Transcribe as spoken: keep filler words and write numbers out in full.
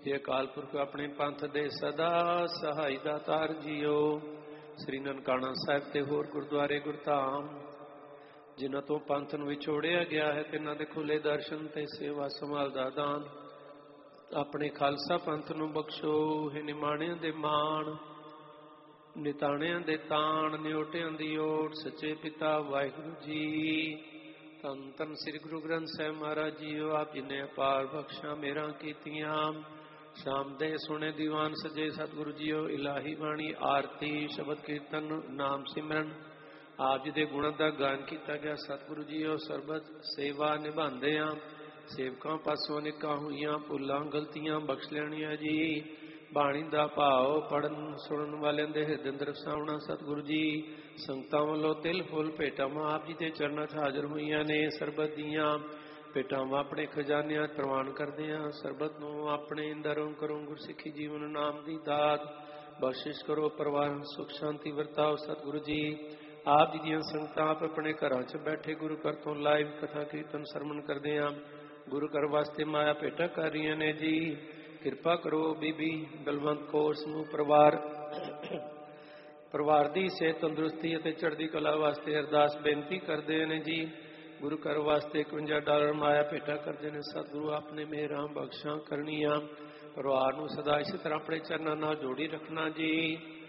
हे अकाल पुरख अपने पंथ दे सदा सहाय दातार जियो। श्री ननकाना साहिब ते होर गुरुद्वारे गुरधाम जिन्हां तो पंथ नूं विछोड़िया गया है तिन्हां दे खुले दर्शन ते सेवा संभाल दा दान अपने खालसा पंथ नूं बख्शो। हे निमाणियां दे माण निताणियां दे ताण निओटियां दी ओट सच्चे पिता वाहिगुरू जी। धन धन श्री गुरु ग्रंथ साहिब महाराज जीओ आप जिन्हें अपार बख्शा मेरा कीतियां शाम दे सुने दीवान सजे सतगुरु जीओ। इलाही बाणी आरती शबद कीर्तन नाम सिमरन आप जी दे गुणां दा गान किया गया। सतगुरु जीओ सरबत सेवा निभांदे आ सेवकां पासों अनेकां होईयां भुलां गलतियां बख्श लैणियां जी। बाणी दा भाव पढ़न सुनन वालियां दे हिरदे अंदर वसाउणा सतगुरु जी। संगतां वल्लों तिल फुल भेटावां आप जी दे चरनां 'च हाਜ਼ਰ होईयां ने। सरबत दीयां भेटावां अपने खजानिਆਂ ਪ੍ਰਵਾਨ ਕਰਦੇ ਹਾਂ। ਸਰਬਤ ਨੂੰ ਆਪਣੇ ਅੰਦਰੋਂ ਕਰੋ ਗੁਰਸਿੱਖੀ ਜੀਵਨ ਨਾਮ ਦੀ ਦਾਤ ਬਖਸ਼ਿਸ਼ ਕਰੋ ਪਰਿਵਾਰ ਸੁਖ ਸ਼ਾਂਤੀ ਵਰਤਾਓ ਸਤਿਗੁਰੂ ਜੀ। ਆਪ ਜੀ ਦੀਆਂ ਸੰਗਤਾਂ ਆਪ ਆਪਣੇ ਘਰਾਂ 'ਚ ਬੈਠੇ ਗੁਰੂ ਘਰ ਤੋਂ ਲਾਈਵ ਕਥਾ ਕੀਰਤਨ ਸਰਵਣ ਕਰਦੇ ਹਾਂ। ਗੁਰੂ ਘਰ ਵਾਸਤੇ ਮਾਇਆ ਭੇਟਾ ਕਰ ਰਹੀਆਂ ਨੇ ਜੀ। ਕਿਰਪਾ ਕਰੋ ਬੀਬੀ ਬਲਵੰਤ ਕੌਰ ਸਮੂਹ ਪਰਿਵਾਰ ਪਰਿਵਾਰ ਦੀ ਸਿਹਤ ਤੰਦਰੁਸਤੀ ਅਤੇ ਚੜ੍ਹਦੀ ਕਲਾ ਵਾਸਤੇ ਅਰਦਾਸ ਬੇਨਤੀ ਕਰਦੇ ਨੇ ਜੀ। गुरु घर वास्ते इकवंजा डॉलर माया भेटा करते हैं। सतगुरु आपने मेहरां बख्शा करनिया परिवार नूं सदा इसी तरह अपने चरणों नाल जोड़ी रखना जी।